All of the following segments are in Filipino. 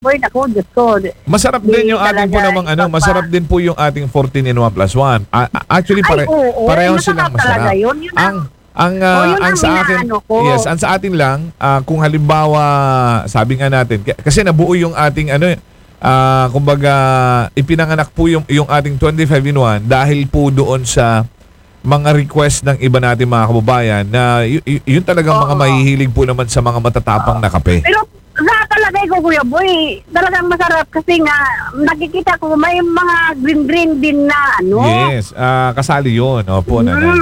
boy, naku, Diyos ko. Masarap din yung ating po namang masarap din po yung ating 14 in 1 plus 1. Actually, pareho silang masarap. Yun ang sa akin, yes, ang sa atin lang, kung halimbawa, sabi nga natin, kasi nabuo yung ating kumbaga, ipinanganak po yung ating 25 in 1 dahil po doon sa mga request ng iba natin mga kababayan na yun talagang mga mahihilig po naman sa mga matatapang na kape. Pero nakalagay ko, Kuya Boy, talagang masarap kasi nga nakikita ko may mga green din na Yes, kasali yun. Opo, nanay.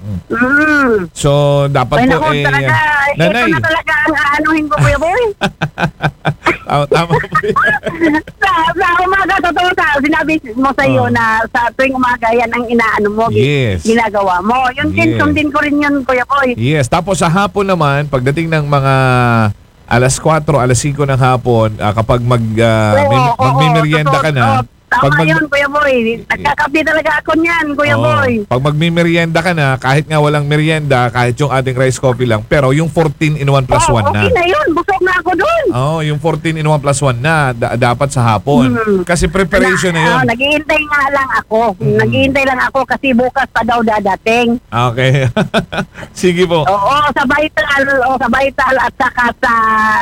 So, dapat po nanay. Ito na talaga ang aanuhin ko, Kuya Boy. Tama po yun. Sa umaga, totoo sinabi mo sa iyo na sa tuwing umaga yan ang inaano mo, ginagawa mo. Yun din, sundin ko rin yun, Kuya Boy. Yes, tapos sa hapon naman, pagdating ng mga alas 4, alas 5 ng hapon, kapag magmimerienda ka na, tama yun, Kuya Boy. Nagkakapi talaga ako niyan, Kuya Boy. Pag magmimerienda ka na, kahit nga walang merienda, kahit yung ating rice coffee lang, pero yung 14 in 1 plus 1 na. Okay na yun, busog na ako dun. Yung 14 in 1 plus 1 na, dapat sa hapon. Kasi preparation na yun. Naghihintay nga lang ako. Naghihintay lang ako kasi bukas pa daw dadating. Okay. Sige po. Oo, sa Vital at saka sa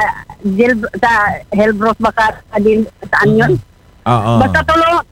Helbros baka din, saan yun? Basta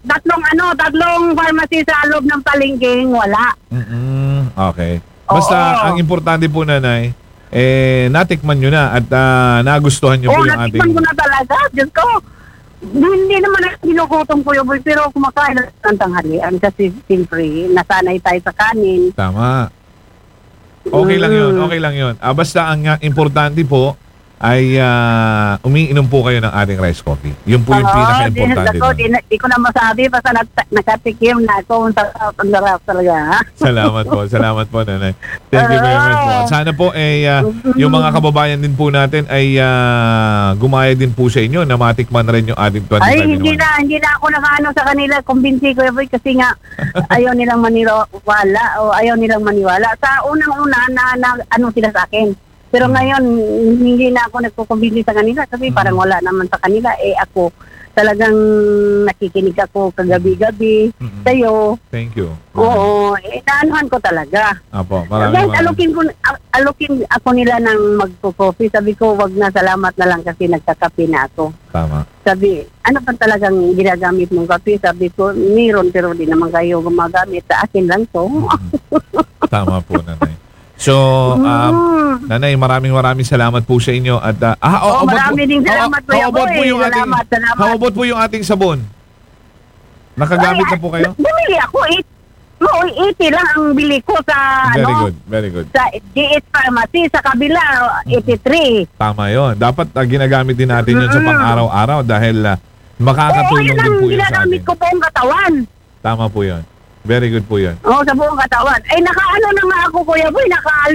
tatlong pharmacy sa loob ng palengking, wala. Okay. Basta ang importante po, nanay, natikman nyo na at nagustuhan nyo po yung ating... natikman ko na talaga. Diyos ko, hindi naman ginugutom ko yung pero kumakain ng tanghalian kasi siyempre nasanay tayo sa kanin. Tama. Okay lang yun. Basta ang importante po, ay umiinom po kayo ng ating rice coffee. Yun po yung pinaka-importante. Di ko na masabi basta nakatikim na ako. Ang sarap talaga. Salamat po, nanay. Thank you very much po. At sana po yung mga kababayan din po natin ay gumaya din po sa inyo na matikman rin yung ating 25 Ay, hindi na ako nakaano sa kanila. Kumbinsi ko kasi nga ayaw nilang maniwala o ayaw nilang maniwala. Sa unang-una na ano sila sa akin. Pero ngayon, hindi na ako nagkukumbili sa kanila kasi parang wala naman sa kanila. Ako, talagang nakikinig ako kagabi-gabi sa'yo. Thank you. Oo, naanuhan ko talaga. Apo, maraming. Alukin ako nila ng magpo-coffee. Sabi ko, wag na, salamat na lang kasi nagkakape na ako. Tama. Sabi, ano pa talagang ginagamit mong kape? Sabi ko, meron pero di naman kayo gumagamit. Sa akin lang to. Tama po, nanay. So, nanay, maraming salamat po sa inyo at marami ding salamat po. How about po yung ating sabon? Nakagamit na po kayo? Bumili ako 80 lang ang bili ko sa Very good. Sa GS Pharmacy sa kabila 83. Tama 'yon. Dapat ginagamit din natin 'yon sa pang-araw-araw dahil makakatulong din po 'yun sa atin. Ginagamit ko buong katawan. Tama po 'yon. Very good po yan. Sa buong katawan. Nakaano na nga ako, Kuya Boy.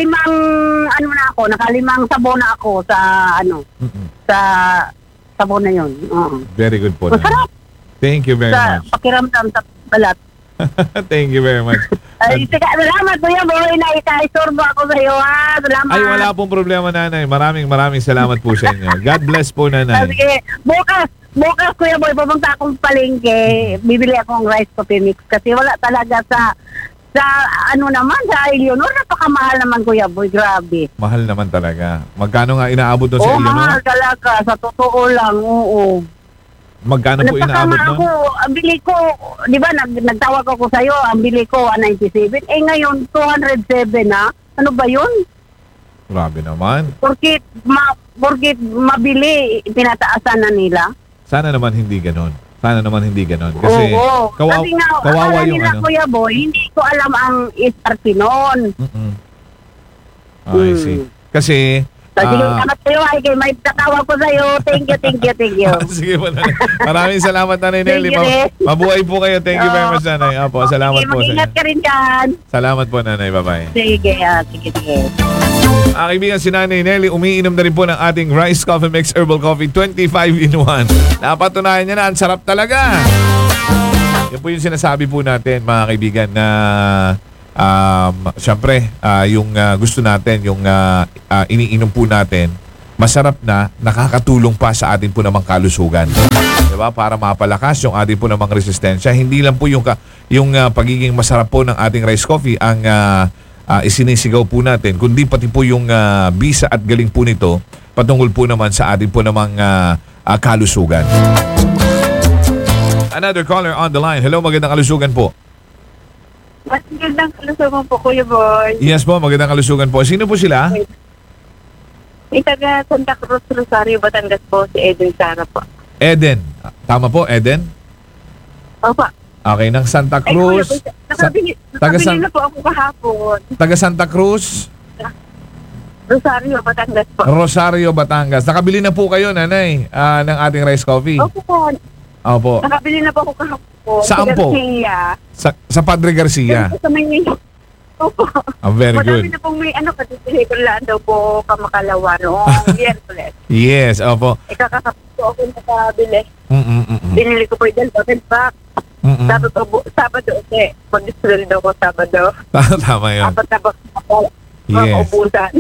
Nakalimang sabon na ako sa sa sabon na yun. Very good po. Masarap. Thank you very much. Sa pakiramdam sa balat. Thank you very much. Salamat, Kuya Boy. Naika-istorbo ako sa iyo, ha. Salamat. Ay, wala pong problema, nanay. Maraming salamat po sa inyo. God bless po, nanay. Sige, bukas, Kuya Boy, pupunta akong palengke, bibili akong rice coffee mix kasi wala talaga sa Eleanor, napakamahal naman, Kuya Boy, grabe. Mahal naman talaga. Magkano nga inaabot doon sa Eleanor? Mahal talaga, sa totoo lang, oo. Magkano po inaabot doon? Ang bili ko, di ba, nagtawag ako sa'yo, ang bili ko, 197. Ngayon, 207 na. Ano ba yun? Grabe naman. Porkit mabili, pinataasan na nila. Sana naman hindi ganon. Kasi kawawa yung nila, Kuya Boy, hindi ko alam ang SRP noon. I see. Kasi salamat sa'yo, may tatawag ko sa'yo. Thank you. Sige po, nanay. Maraming salamat, Nanay Nelly. Mabuhay po kayo. Thank you very much, nanay. Apo, salamat po sa inyo. Mag-ingat ka rin dyan. Salamat po, nanay. Bye-bye. Sige. Kaibigan, si Nanay Nelly, umiinom na rin po ng ating Rice Coffee Mix Herbal Coffee 25 in 1. Napatunayan niya na, ang sarap talaga. Yan po yung sinasabi po natin, mga kaibigan, na syempre, yung gusto natin, yung iniinom po natin, masarap na, nakakatulong pa sa atin po namang kalusugan. Diba? Para mapalakas yung ating po namang resistensya. Hindi lang po yung pagiging masarap po ng ating rice coffee ang isinisigaw po natin, kundi pati po yung bisa at galing po nito patungkol po naman sa ating po namang kalusugan. Another caller on the line. Hello, magandang kalusugan po. Magandang kalusugan po, Kuya Boy. Yes po, magandang kalusugan po. Sino po sila? Taga Santa Cruz, Rosario, Batangas po, si Eden Sara po. Eden. Tama po, Eden? Opo. Okay, ng Santa Cruz. Nakabili na po ako kahapon. Taga Santa Cruz? Rosario, Batangas po. Rosario, Batangas. Nakabili na po kayo, nanay, ng ating rice coffee? Opo po. Opo. Nakabili na po ako kahapon. Saan po? Garcia. Sa Padre Garcia. Sa Maynila. Opo. Very good. Madami na pong may kasi lang daw po kamakalawa noong Miyerkules. Yes, opo. Kakakapit po ako nakabili. Mm-mm-mm. Binili ko po yung dalawang pack. Sabado, mag-distrill daw ko Sabado. Tama yun. Apat na box na po. Yes. Mauubusan.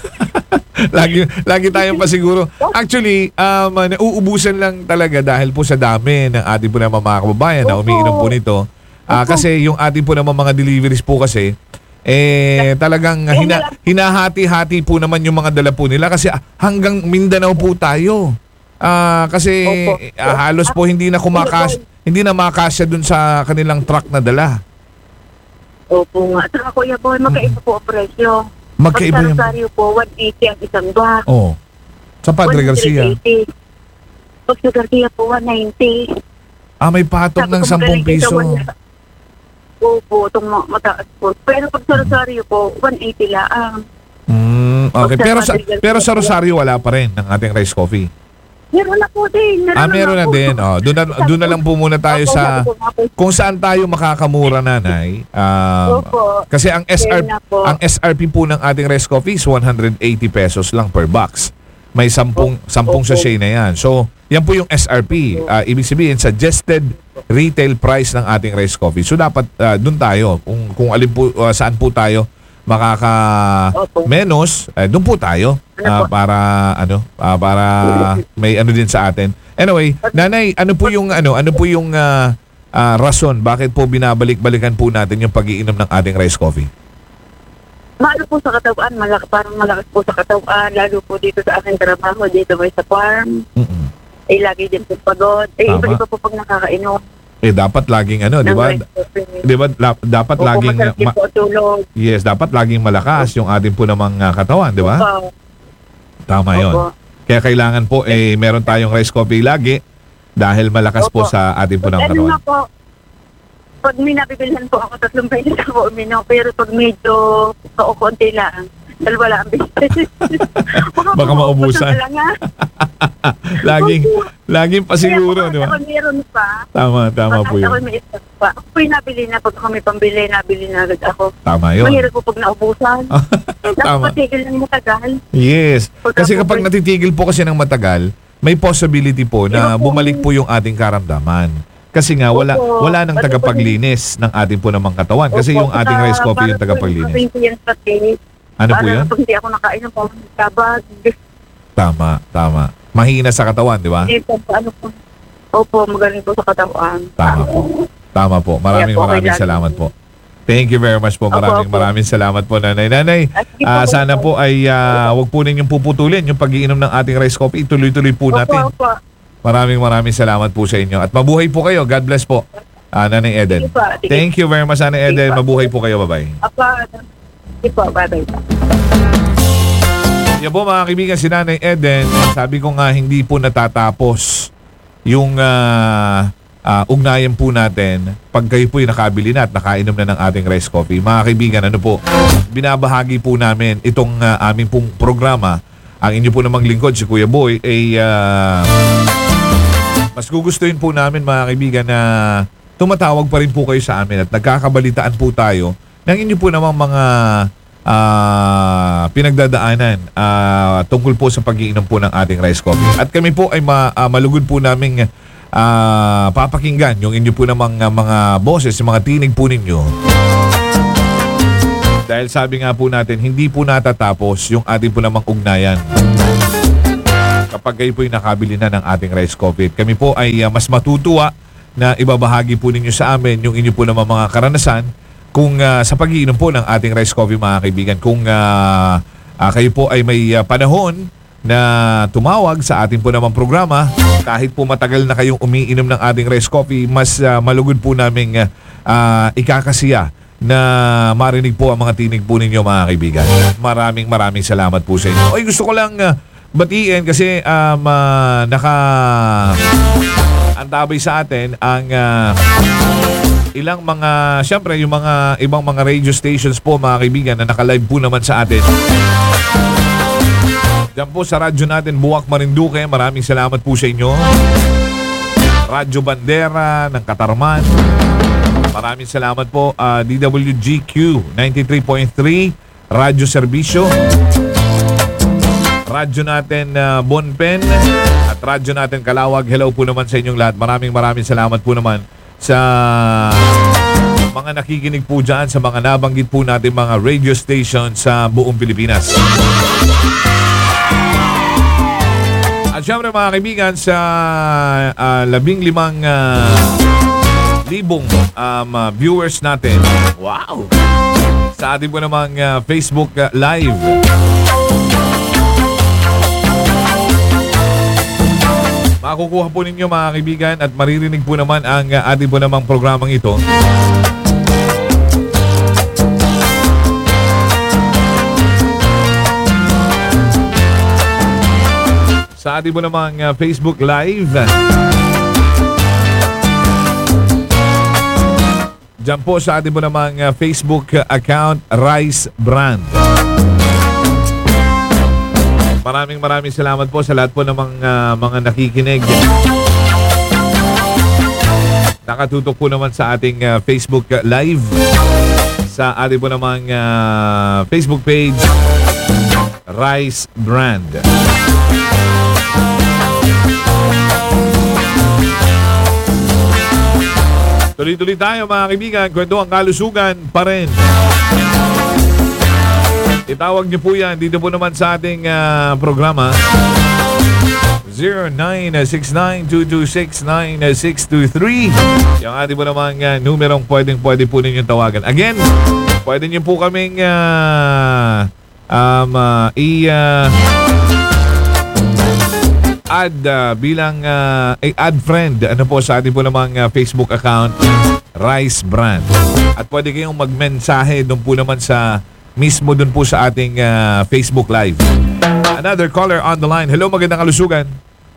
lagi tayong pasiguro. Actually, nauubusan lang talaga dahil po sa dami ng ating po naman mga kababayan na umiinom po nito. Kasi yung ating po naman mga deliveries po kasi, talagang hinahati-hati po naman yung mga dala po nila kasi hanggang Mindanao po tayo. Kasi halos po hindi na makasya dun sa kanilang truck na dala. Opo nga. Saka Kuya Boy, magkaiba po ang presyo. Magkaiba yung... Pag sa Rosario po, 180 ang isang box. Oh. Sa Padre Garcia. 180. Pag sa Garcia po, 190. May patong ng 10 piso. Opo, itong mataas po. Pero pag sa Rosario po, 180 lang. Okay. Pero sa Rosario wala pa rin ng ating rice coffee. Meron na po din. Meron na din. Doon na lang po muna tayo sa kung saan tayo makakamura, nanay. Kasi ang SRP po ng ating rice coffee is 180 pesos lang per box. May 10 sachet na yan. So, yan po yung SRP. Ibig sabihin, suggested retail price ng ating rice coffee. So, dapat doon tayo. Kung alin po, saan po tayo menos, doon po tayo para may din sa atin. Anyway, nanay, ano po yung rason bakit po binabalik-balikan po natin yung pag-iinom ng ating rice coffee? Maano po sa katawan, parang malakas po sa katawan, lalo po dito sa aking trabaho, dito may sa farm. Lagi din po pagod. Iba-iba po pag nakakainom. Dapat laging di ba? Di ba dapat laging yes, dapat laging malakas yung ating po namang katawan, di ba? Tama 'yon. Kaya kailangan po meron tayong rice coffee lagi dahil malakas po sa ating po namang katawan. Pag may nabibilhan po ako 3 beses ako uminom, pero pag medyo konti lang, dahil wala ang business. Baka maubusan. Laging pasiguro, di ba? Meron pa. Tama po yun. Ako may stock pa. Ako yung nabili na, pag ako may pambili, nabili na agad ako. Tama yun. Mahirap po pag naubusan. Tama. Napatigil ng matagal. Yes. Kasi kapag natitigil po kasi ng matagal, may possibility po na bumalik po yung ating karamdaman. Kasi nga, wala nang tagapaglinis ng ating po namang katawan. Kasi yung ating rice coffee yung tagapaglinis. Ano po yan? Pag hindi ako nakain ng pangkabag. Tama. Mahina sa katawan, di ba? Opo, magaling po sa katawan. Tama po. Maraming salamat po. Thank you very much po. Maraming salamat po, nanay. Nanay, sana po ay wag po ninyong puputulin yung pag-iinom ng ating rice coffee. Ituloy-tuloy po natin. Maraming salamat po sa inyo. At mabuhay po kayo. God bless po, Nanay Eden. Thank you very much, Nanay Eden. Mabuhay po kayo. Bye-bye. Bye-bye. Yan po mga kaibigan, si Nanay Eden, sabi ko nga hindi po natatapos yung ugnayan po natin pag kayo po yung nakabili na at nakainom na ng ating rice coffee. Mga kaibigan, binabahagi po namin itong aming pong programa. Ang inyo po namang lingkod, si Kuya Boy, ay mas gugustuhin po namin mga kaibigan na tumatawag pa rin po kayo sa amin at nagkakabalitaan po tayo ng inyo po namang mga pinagdadaanan tungkol po sa pag-iinom po ng ating rice coffee. At kami po ay malugod po naming papakinggan yung inyo po namang mga boses, yung mga tinig po ninyo. Dahil sabi nga po natin, hindi po natatapos yung ating po namang ugnayan. kapag kayo po'y nakabili na ng ating rice coffee. Kami po ay mas matutuwa na ibabahagi po ninyo sa amin yung inyo po naman mga karanasan kung sa pag-iinom po ng ating rice coffee, mga kaibigan. Kung kayo po ay may panahon na tumawag sa ating po namang programa, kahit po matagal na kayong umiinom ng ating rice coffee, mas malugod po naming ikakasiya na marinig po ang mga tinig po ninyo, mga kaibigan. Maraming salamat po sa inyo. Ay, gusto ko lang batiin kasi antabay sa atin ang ilang mga, syempre yung mga ibang mga radio stations po, mga kaibigan, na naka-live po naman sa atin. Diyan po sa radyo natin, Buwak Marinduque, maraming salamat po sa inyo. Radyo Bandera ng Katarman, maraming salamat po. DWGQ 93.3, Radyo Serbisyo, radyo natin Bonpen, at radyo natin Kalawag. Hello po naman sa inyong lahat. Maraming salamat po naman sa mga nakikinig po dyan sa mga nabanggit po natin mga radio station sa buong Pilipinas. At syempre, mga kaibigan, sa 15,000 viewers natin, wow, sa ating po namang Facebook Live, makukuha po ninyo, mga kaibigan, at maririnig po naman ang ating po namang programang ito sa ating po namang Facebook Live. Diyan po sa ating po namang Facebook account, Rice Brand. Maraming salamat po sa lahat po ng mga nakikinig. Nakatutok po naman sa ating Facebook Live, sa ating po namang Facebook page, Rice Brand. Tuloy-tuloy tayo, mga kaibigan. Kwento ang kalusugan pa rin. Itawag niyo po yan dito po naman sa ating programa, 0969-226-9623. Yung ating po namang numerong pwede po ninyong tawagan. Again, pwede niyo po kaming add bilang add friend po sa ating po namang Facebook account, Rice Brand. At pwede kayong magmensahe doon po naman sa mismo doon po sa ating Facebook Live. Another caller on the line. Hello, magandang kalusugan.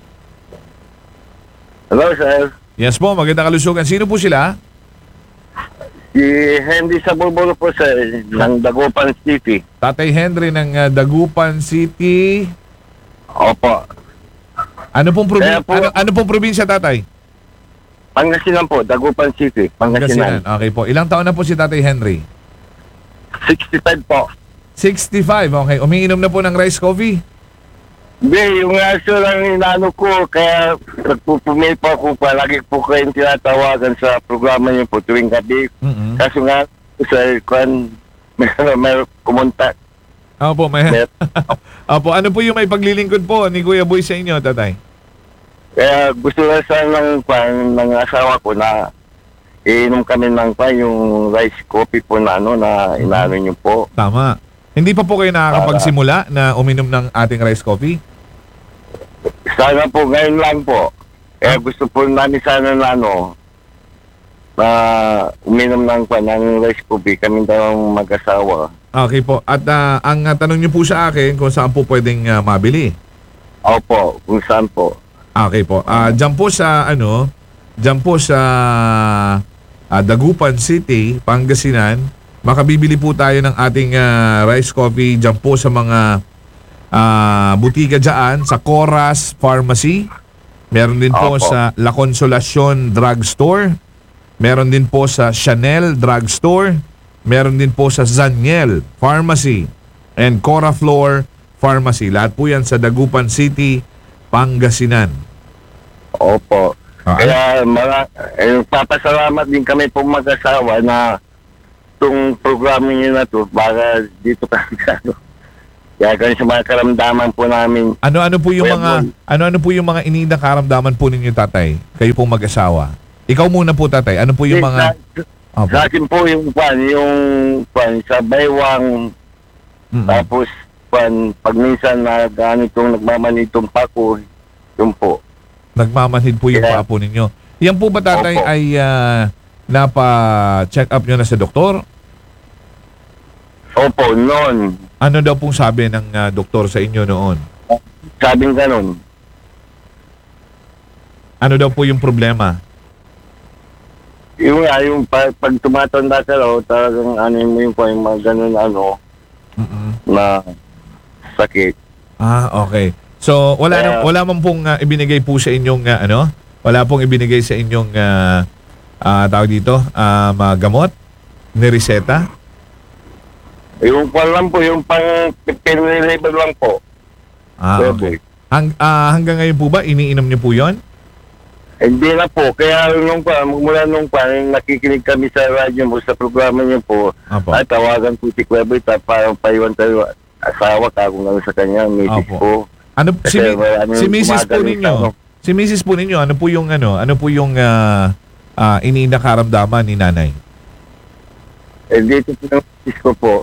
Hello, sir. Yes po, magandang kalusugan. Sino po sila? Si Henry Sabulbolo po, sir, ng Dagupan City. Tatay Henry ng Dagupan City. Opo. Ano pong probinsya, tatay? Pangasinan po, Dagupan City, Pangasinan. Okay po. Ilang taon na po si Tatay Henry? 65 po. 65, okay. Umiinom na po ng rice coffee? Hindi, yung aso lang inano ko, kaya nagpupumil po ako, palagi po kayong tinatawagan sa programa niyo po tuwing gabi. Mm-hmm. Kaso nga, sir, may kumontak. Opo, Opo, ano po yung may paglilingkod po ni Kuya Boy sa inyo, tatay? Kaya gusto na sana ng asawa ko na iinom kami ng yung rice coffee po na na inaano niyo po. Tama. Hindi pa po kayo nakakapagsimula na uminom ng ating rice coffee? Sana po, ngayon lang po. Kaya gusto po namin sana na na uminom ng rice coffee. Kami daw mag-asawa. Okay po. At ang tanong niyo po sa akin kung saan po pwedeng mabili? Opo, kung saan po. Okay po. Diyan po sa Dagupan City, Pangasinan, makabibili po tayo ng ating rice coffee diyan po sa mga butika diyan, sa Coras Pharmacy. Meron din po sa La Consolacion Drugstore. Meron din po sa Chanel Drugstore. Meron din po sa Zaniel Pharmacy and Cora Flor Pharmacy. Lahat po yan sa Dagupan City, Pangasinan. Opo. Kaya papasalamat din kami po mag-asawa na itong programa niyo na to, baka dito kami Kaya ganun sa mga karamdaman po namin. Ano po yung Kuya mga Boy. ano po yung mga iniindang karamdaman po ninyo, tatay? Kayo pong mag-asawa. Ikaw muna po, tatay. Ano po yung mga Opo. Sa akin po yung sa baywang, tapos pag minsan na ganitong nagmamanitong pako, yun po. Nagmamanhid po yung Yeah. paa po ninyo. Yan po ba, tatay, Opo. ay napa-check up nyo na sa doktor? Opo, noon. Ano daw pong sabi ng doktor sa inyo noon? Sabing ganun. Ano daw po yung problema? Yung pag tumatanda ka raw, talagang mo yung mga ganun na sakit. Okay. So, Kaya- wala man pong ibinigay po sa inyong wala pong ibinigay sa inyong tawag dito, gamot, nireseta? Yung lang po, yung pang pinrelevel lang po. Okay. Hanggang ngayon po ba, iniinom niyo po yon? Hindi na po. Kaya mula nung nakikinig kami sa radyo mo, sa programa niyo po, Apo. at tawagan po si Kuya Boy, parang paiwan tayo asawa ka kung ano sa kanya, misis Apo. po. Ano Kasi maraming si Mrs. po gumagaling ninyo? sa ano. Si Mrs. po ninyo, ano po yung iniindang karamdaman ni nanay? Dito po ng misis ko po.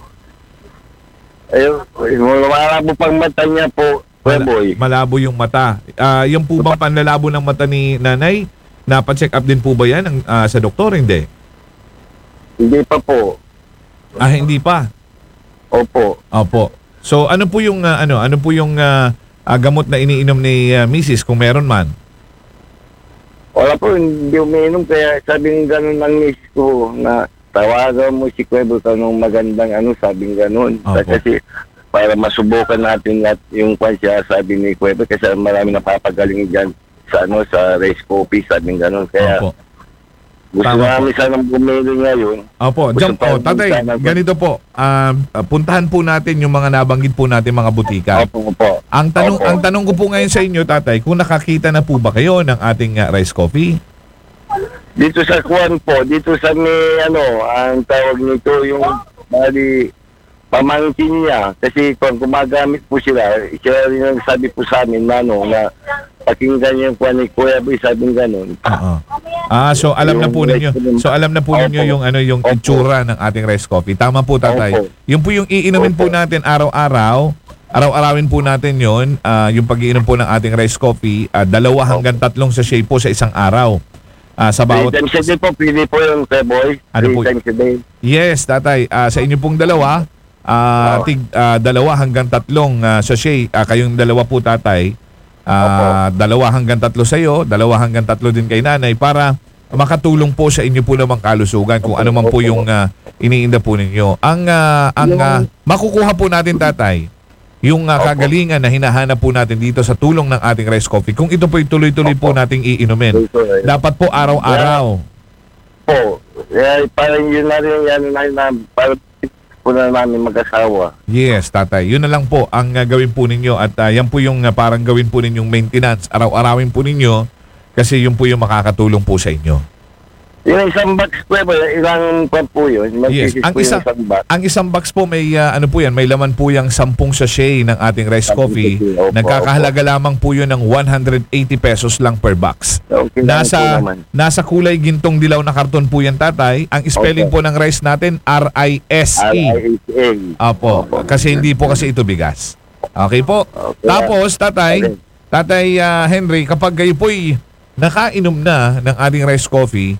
Ayun, malabo pang mata niya po, Kuya Boy. Malabo yung mata. Yung po bang panlalabo ng mata ni nanay? Napa-check up din po ba yan sa doktor? Hindi. Hindi pa po. Hindi pa. Opo. Opo. So ano po yung gamot na iniinom ni Mrs. kung meron man? Wala po, hindi umiinom. Kaya sabing ganun ng misis ko na tawagan mo si Kuya Boy kanong magandang sabing ganun. Opo. Kasi para masubukan natin yung siya, sabi ni Kuya Boy, kasi marami napapagaling dyan sa race coffee, sabing ganun. Kaya Opo. gusto Tama namin sanang bumili ngayon. Opo, Gusto pa- tatay, sana- ganito po. Puntahan po natin yung mga nabanggit po natin mga butika. Opo. Ang tanong ko po ngayon sa inyo, tatay, kung nakakita na po ba kayo ng ating rice coffee? Dito sa Kuwan po, dito sa ang tawag nito yung bali pamangkin niya. Kasi kung gumagamit po sila rin ang sabi po sa amin na pakinggan yung Kuwan ni Kuya Boy, sabing ganun. Oo. So alam na po ninyo. So alam na po ninyo Opo. yung Opo. itsura ng ating rice coffee. Tama po, tatay. Opo. Yung po yung iinumin po Opo. natin araw-araw. Araw-arawin po natin yon, yung pag-iinom po ng ating rice coffee, 2 hanggang 3 sachet po sa isang araw. Sa 3 bawat times a day po, pili po yung Kuya Boy. Ano 3 po? times a day. Yes, tatay. Sa inyo pong dalawa, tig 2 hanggang 3 sachet. Kayong dalawa po, tatay. 2 hanggang 3 sa iyo, 2 hanggang 3 din kay nanay para makatulong po sa inyo po namang kalusugan kung ano man po yung iniinda po ninyo. Ang makukuha po natin, tatay, yung kagalingan na hinahanap po natin dito sa tulong ng ating rice coffee. Kung ito po tuloy-tuloy po nating iinumin, dapat po araw-araw. Po. Parang yun na rin parang po na namin mag-asawa. Yes, tatay. Yun na lang po ang gawin po ninyo at yan po yung parang gawin po ninyong maintenance. Araw-arawin po ninyo kasi yun po yung makakatulong po sa inyo. Yung isang box po, ilang pa po yun? Yes. Mag-isis po yung isang box. Ang isang box po may po yan, may laman po yung 10 sachet ng ating rice coffee. Opo, Nagkakahalaga lamang po yun ng 180 pesos lang per box. Okay lang po naman. Nasa kulay gintong dilaw na karton po yan, tatay. Ang spelling Opo. po ng rice natin, R-I-S-E. RISA. Opo. Kasi hindi po kasi ito bigas. Okay po. Okay. Tapos, Tatay Henry, kapag kayo po'y nakainom na ng ating rice coffee,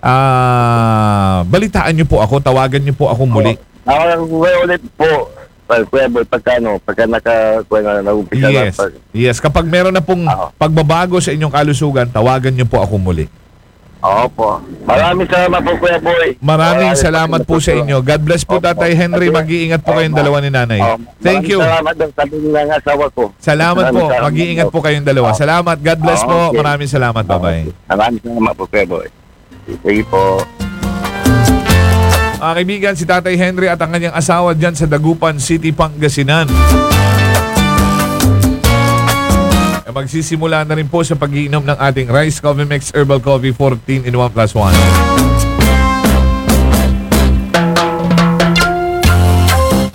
balitaan niyo po ako, tawagan niyo po ako muli. Ulit po. Pagka nag-umpisa Yes. Yes, kapag meron na pong Oo. pagbabago sa inyong kalusugan, tawagan niyo po ako muli. Opo. Maraming salamat po, Kuya Boy. Maraming salamat po sa inyo. God bless po, Opo. Tatay Henry. Mag-iingat po kayong dalawa ni nanay. Thank you. Salamat daw sabi ng asawa ko. Salamat po. Maraming salamat Mag-iingat po kayong dalawa. Salamat. God bless po. Okay. Maraming salamat. Bye-bye. Maraming salamat po, Kuya Boy. Sige po. Mga kaibigan, si Tatay Henry at ang kanyang asawa dyan sa Dagupan City, Pangasinan. Magsisimula na rin po sa pag-iinom ng ating Rice Coffee Mix Herbal Coffee 14 in 1 plus 1.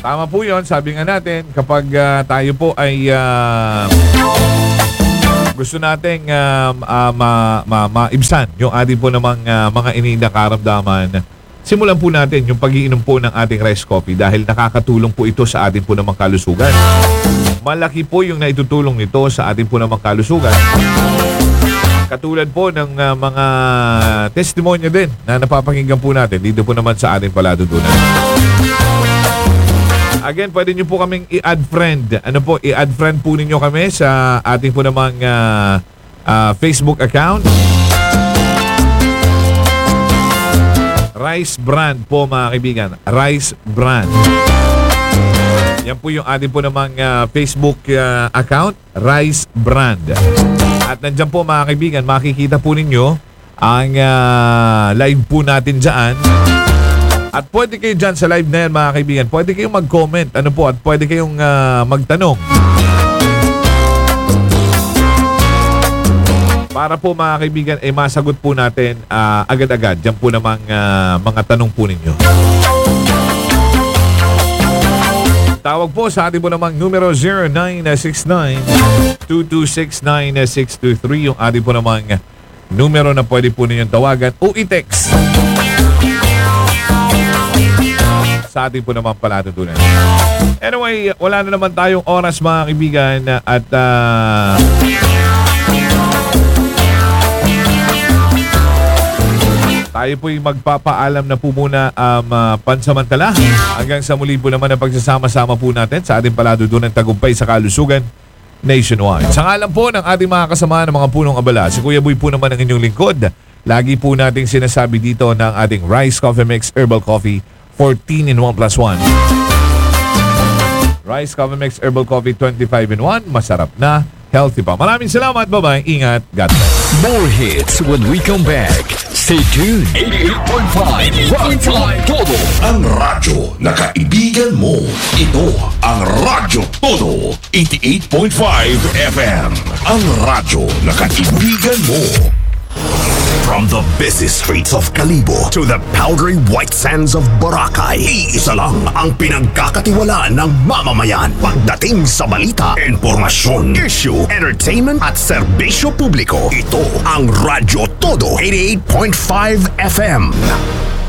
Tama po yun. Sabi nga natin, kapag tayo po ay gusto nating maibsan yung ating po namang mga iniindang karamdaman, simulan po natin yung pag-iinom po ng ating rice coffee dahil nakakatulong po ito sa ating po namang kalusugan. Malaki po yung naitutulong nito sa ating po namang kalusugan. Katulad po ng mga testimonya din na napapakinggan po natin dito po naman sa ating palatuntunan. Again, pwede nyo po kaming i-add friend. Ano po, i-add friend po ninyo kami sa ating po namang Facebook account. Rice Brand po mga kaibigan. Rice Brand. Yan po yung ating po namang Facebook account. Rice Brand. At nandyan po mga kaibigan, makikita po ninyo ang live po natin dyan. At pwede kayo dyan sa live na yan mga kaibigan, pwede kayong mag-comment, ano po, at pwede kayong magtanong. Para po mga kaibigan, ay masagot po natin agad-agad. Diyan po namang mga tanong po ninyo. Tawag po sa ating po namang numero 0969-226-9623, yung ating po namang numero na pwede po ninyong tawagan o i-text sa ating po naman palatuntunan. Anyway, wala na naman tayong oras mga kaibigan at tayo po'y magpapaalam na po muna pansamantala hanggang sa muli po naman ang pagsasama-sama po natin sa ating palatuntunan tagumpay sa kalusugan nationwide. Sa ngalan po ng ating mga kasama ng mga punong abala, si Kuya Boy po naman ang inyong lingkod. Lagi po nating sinasabi dito ng ating Rice Coffee Mix Herbal Coffee 14 in 1 plus 1. Rice Coffee Mix Herbal Coffee 25 in 1. Masarap na, healthy pa. Maraming salamat. Bye-bye. Ingat. God bless. More hits when we come back. Stay tuned. 88.5 Rock Time Todo. Ang radyo na kaibigan mo. Ito ang Radyo Todo. 88.5 FM. Ang radyo na kaibigan mo. From the busy streets of Kalibo to the powdery white sands of Boracay, iisa lang ang pinagkakatiwalaan ng mamamayan pagdating sa balita, informasyon, issue, entertainment at serbisyo publiko. Ito ang Radyo Todo 88.5 FM.